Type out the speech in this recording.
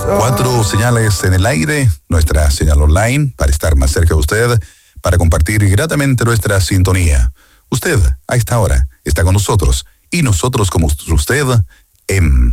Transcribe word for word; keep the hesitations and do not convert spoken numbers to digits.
Cuatro señales en el aire, nuestra señal online para estar más cerca de usted, para compartir gratamente nuestra sintonía. Usted, a esta hora, está con nosotros y nosotros como usted en